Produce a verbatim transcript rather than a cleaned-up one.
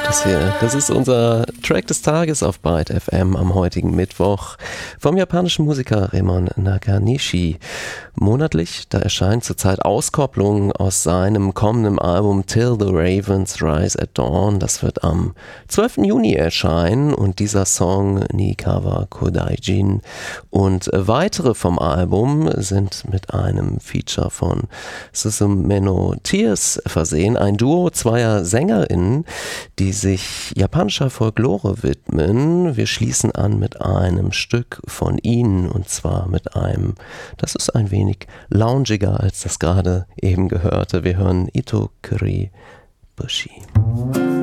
das hier. Das ist unser Track des Tages auf Byte F M am heutigen Mittwoch vom japanischen Musiker Remon Nakanishi. Monatlich, da erscheint zurzeit Auskopplungen aus seinem kommenden Album Till the Ravens Rise at Dawn. Das wird am zwölften Juni erscheinen und dieser Song Nikawa Kodaijin und weitere vom Album sind mit einem Feature von Susume no Tears versehen. Ein Duo zweier SängerInnen, die sich japanischer Folklore widmen. Wir schließen an mit einem Stück von ihnen und zwar mit einem, das ist ein wenig loungiger als das gerade eben gehörte. Wir hören Ito Kuri Bushi.